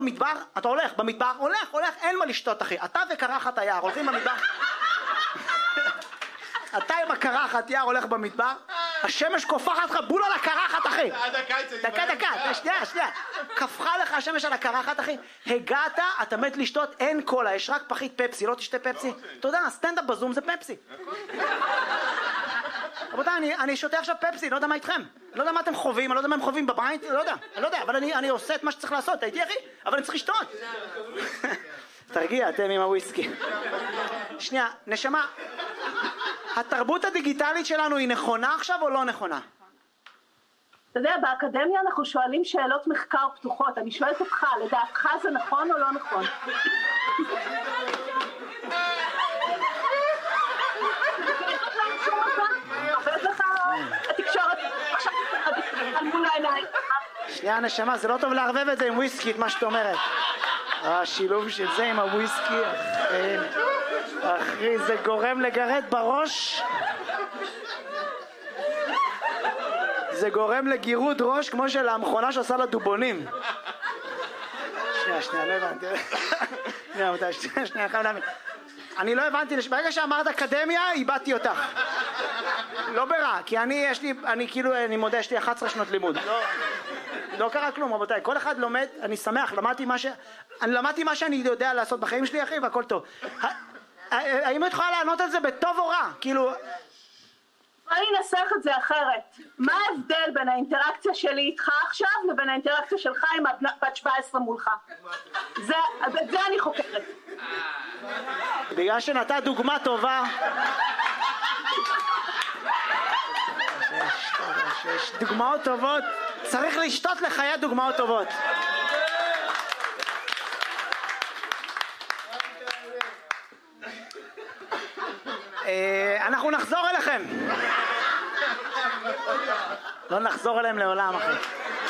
במדבר, אתה הולך במדבר, הולך, אין מה לשתות אחי, אתה וקרחת היער, הולכים במדבר, אתה עם הקרחת יער הולך במדבר, השמש קופחת לך בול על הקרחת אחי, דקה, שנייה, קפחה לך השמש על הקרחת אחי, הגעת, אתה מת לשתות, אין קולה, יש רק פחית פפסי, לא תשתה פפסי, אתה יודע, סטנדאפ בזום זה פפסי. רבותיי, אני שותה עכשיו פפסי, לא יודע מה איתכם, לא יודע מה אתם חווים, אני לא יודע מה הם חווים בבית, לא יודע, אבל אני עושה את מה שצריך לעשות, אתה איתי אחי? אבל אני צריך לשתות. תרגיע, אתם עם הוויסקי. שנייה, נשמה, התרבות הדיגיטלית שלנו היא נכונה עכשיו או לא נכונה? אתה יודע, באקדמיה אנחנו שואלים שאלות מחקר פתוחות, אני שואלת אותך, לדעתך זה נכון או לא נכון? עובד לך התקשורת, עכשיו על מול העיניים. שנייה נשמה, זה לא טוב לערבב את זה עם וויסקי, את מה שאת אומרת. השילוב של זה עם הוויסקי, אחי, זה גורם לגרד בראש. זה גורם לגירות ראש כמו של המכונה שעושה לדובונים. שנייה, לא הבנתי. שנייה, חייב להבין. אני לא הבנתי, ברגע שאמרת אקדמיה, איבדתי אותך. לא ברע, כי אני מודה, יש לי 11 שנות לימוד. לא קרה כלום, רבותיי. כל אחד לומד, אני שמח, למדתי מה שאני יודע לעשות בחיים שלי, אחי, והכל טוב. האם את יכולה לענות על זה בטוב או רע? כאילו... אני אנסח את זה אחרת. מה ההבדל בין האינטראקציה שלי איתך עכשיו לבין האינטראקציה שלך עם בת 17 מולך? זה אני חוקרת. בגלל שנתת דוגמה טובה. יש דוגמאות טובות, צריך לשתות לחיי דוגמאות טובות. אנחנו נחזור אליכם. לא נחזור אליהם לעולם אחי.